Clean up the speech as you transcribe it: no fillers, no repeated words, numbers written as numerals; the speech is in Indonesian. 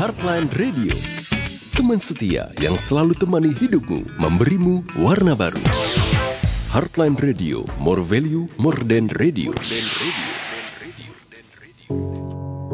Heartline Radio, teman setia yang selalu temani hidupmu, memberimu warna baru. Heartline Radio, more value, more than radio.